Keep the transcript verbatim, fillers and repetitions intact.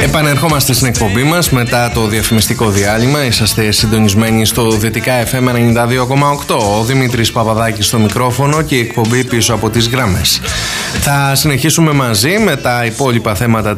Επανερχόμαστε στην εκπομπή μας μετά το διαφημιστικό διάλειμμα. Είσαστε συντονισμένοι στο Δυτικά εφ εμ ενενήντα δύο κόμμα οκτώ. Ο Δημήτρης Παπαδάκης στο μικρόφωνο και η εκπομπή πίσω από τις γραμμές. Θα συνεχίσουμε μαζί με τα υπόλοιπα θέματα